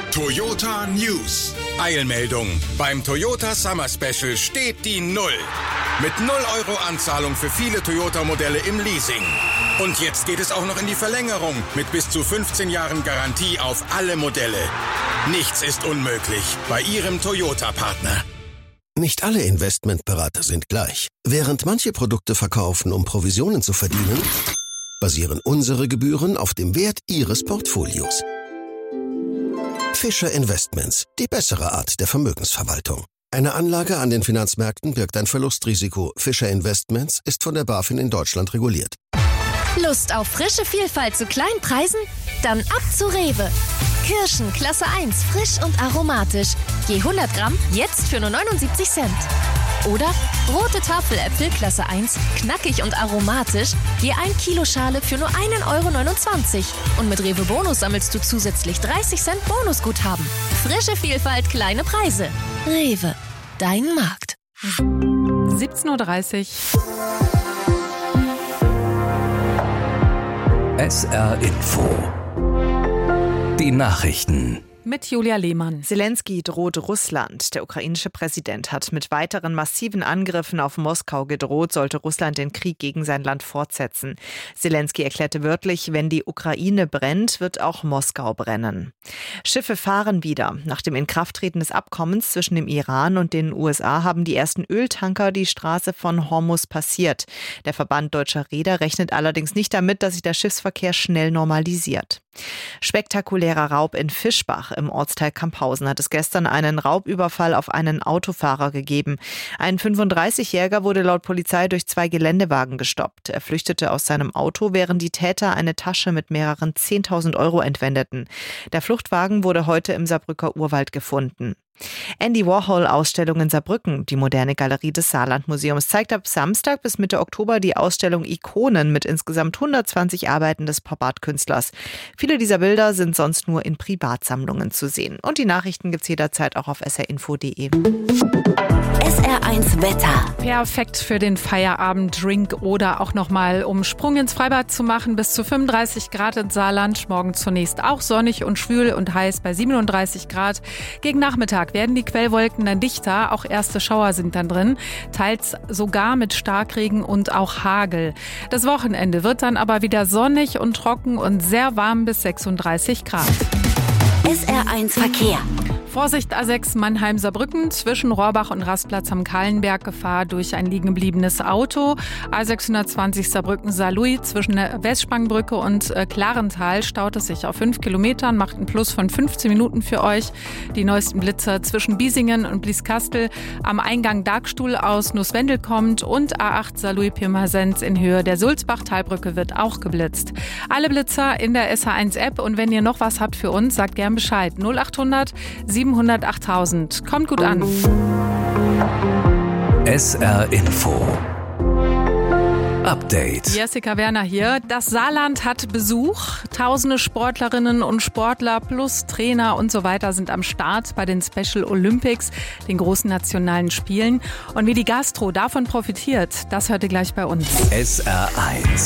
Toyota News. Eilmeldung. Beim Toyota Summer Special steht die 0. Mit 0 € Anzahlung für viele Toyota-Modelle im Leasing. Und jetzt geht es auch noch in die Verlängerung mit bis zu 15 Jahren Garantie auf alle Modelle. Nichts ist unmöglich bei Ihrem Toyota-Partner. Nicht alle Investmentberater sind gleich. Während manche Produkte verkaufen, um Provisionen zu verdienen, basieren unsere Gebühren auf dem Wert Ihres Portfolios. Fischer Investments, die bessere Art der Vermögensverwaltung. Eine Anlage an den Finanzmärkten birgt ein Verlustrisiko. Fischer Investments ist von der BaFin in Deutschland reguliert. Lust auf frische Vielfalt zu kleinen Preisen? Dann ab zu Rewe. Kirschen Klasse 1, frisch und aromatisch. Je 100 Gramm, jetzt für nur 79 Cent. Oder rote Tafeläpfel Klasse 1, knackig und aromatisch. Je 1 Kilo Schale für nur 1,29 €. Und mit Rewe Bonus sammelst du zusätzlich 30 Cent Bonusguthaben. Frische Vielfalt, kleine Preise. Rewe, dein Markt. 17:30 Uhr. SR Info. Die Nachrichten. Mit Julia Lehmann. Zelensky droht Russland. Der ukrainische Präsident hat mit weiteren massiven Angriffen auf Moskau gedroht, sollte Russland den Krieg gegen sein Land fortsetzen. Zelensky erklärte wörtlich, wenn die Ukraine brennt, wird auch Moskau brennen. Schiffe fahren wieder. Nach dem Inkrafttreten des Abkommens zwischen dem Iran und den USA haben die ersten Öltanker die Straße von Hormuz passiert. Der Verband deutscher Reeder rechnet allerdings nicht damit, dass sich der Schiffsverkehr schnell normalisiert. Spektakulärer Raub in Fischbach im Ortsteil Camphausen hat es gestern einen Raubüberfall auf einen Autofahrer gegeben. Ein 35-Jähriger wurde laut Polizei durch 2 Geländewagen gestoppt. Er flüchtete aus seinem Auto, während die Täter eine Tasche mit mehreren 10.000 € entwendeten. Der Fluchtwagen wurde heute im Saarbrücker Urwald gefunden. Andy Warhol-Ausstellung in Saarbrücken. Die moderne Galerie des Saarlandmuseums zeigt ab Samstag bis Mitte Oktober die Ausstellung Ikonen mit insgesamt 120 Arbeiten des Pop-Art-Künstlers. Viele dieser Bilder sind sonst nur in Privatsammlungen zu sehen. Und die Nachrichten gibt's jederzeit auch auf srinfo.de. SR1 Wetter. Perfekt für den Feierabenddrink oder auch nochmal, um Sprung ins Freibad zu machen. Bis zu 35 Grad im Saarland. Morgen zunächst auch sonnig und schwül und heiß bei 37 Grad. Gegen Nachmittag werden die Quellwolken dann dichter. Auch erste Schauer sind dann drin. Teils sogar mit Starkregen und auch Hagel. Das Wochenende wird dann aber wieder sonnig und trocken und sehr warm bis 36 Grad. SR1 Verkehr. Vorsicht A6 Mannheim-Saarbrücken zwischen Rohrbach und Rastplatz am Kahlenberg, Gefahr durch ein liegengebliebenes Auto. A620 Saarbrücken-Saarlouis zwischen der Westspangbrücke und Klarental staut es sich auf 5 Kilometern, macht einen Plus von 15 Minuten für euch. Die neuesten Blitzer zwischen Biesingen und Blieskastel am Eingang Dagstuhl aus Nusswendel kommt und A8 Saarlouis-Pirmasens in Höhe der Sulzbach-Talbrücke wird auch geblitzt. Alle Blitzer in der SH1-App und wenn ihr noch was habt für uns, sagt gern Bescheid. 0800 700 8000. Kommt gut an. SR Info. Update. Jessica Werner hier. Das Saarland hat Besuch. Tausende Sportlerinnen und Sportler plus Trainer und so weiter sind am Start bei den Special Olympics, den großen nationalen Spielen. Und wie die Gastro davon profitiert, das hört ihr gleich bei uns. SR1.